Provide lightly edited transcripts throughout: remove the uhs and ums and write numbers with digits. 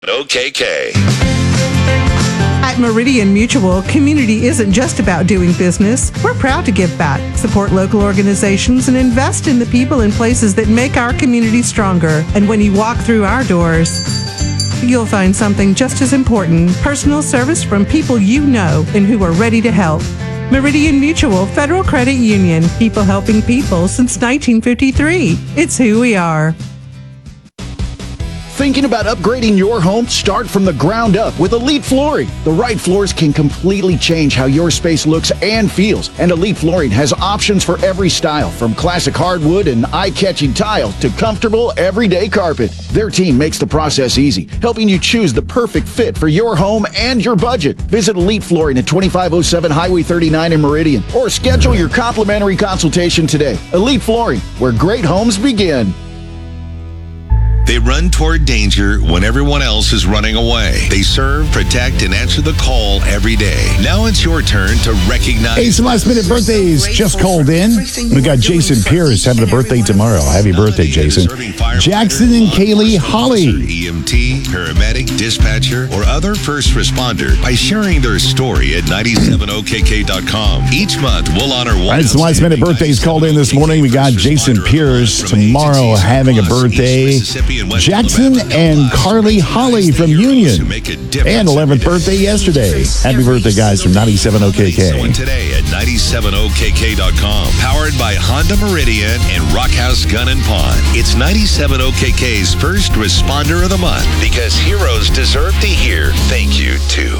OKK. At Meridian Mutual, community isn't just about doing business. We're proud to give back, support local organizations, and invest in the people and places that make our community stronger. And when you walk through our doors, you'll find something just as important: personal service from people you know and who are ready to help. Meridian Mutual Federal Credit Union. People helping people since 1953. It's who we are. Thinking about upgrading your home? Start from the ground up with Elite Flooring. The right floors can completely change how your space looks and feels. And Elite Flooring has options for every style, from classic hardwood and eye-catching tile to comfortable everyday carpet. Their team makes the process easy, helping you choose the perfect fit for your home and your budget. Visit Elite Flooring at 2507 Highway 39 in Meridian, or schedule your complimentary consultation today. Elite Flooring, where great homes begin. They run toward danger when everyone else is running away. They serve, protect, and answer the call every day. Now it's your turn to recognize... Hey, some last-minute birthdays just called in. We got Jason Pierce having a birthday tomorrow. Happy birthday, Jason. Jackson and Kaylee Holly. EMT, paramedic, dispatcher, or other first responder by sharing their story at 97okk.com. Each month, we'll honor one... All right, some last-minute birthdays called in this morning. We got Jason Pierce tomorrow having a birthday. Jackson and Carly Holly from Union. And 11th birthday yesterday. Happy birthday, guys, from 97OKK. Today at 97okk.com. Powered by Honda Meridian and Rockhouse Gun and Pawn. It's 97OKK's first responder of the month, because heroes deserve to hear thank you too.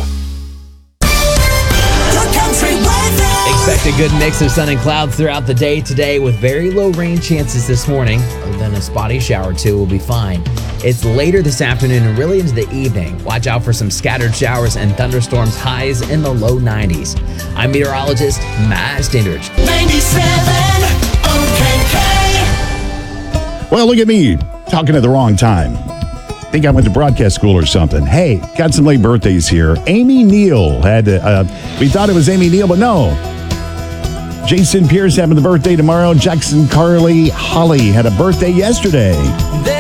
Expect a good mix of sun and clouds throughout the day today, with very low rain chances this morning. Other than a spotty shower or two, will be fine. It's later this afternoon and really into the evening. Watch out for some scattered showers and thunderstorms, highs in the low 90s. I'm meteorologist Matt Standridge. 97 OKK. Well, look at me, talking at the wrong time. Think I went to broadcast school or something. Hey, got some late birthdays here. Amy Neal had, we thought it was Amy Neal, but no. Jason Pierce having the birthday tomorrow. Jackson Carly Holly had a birthday yesterday.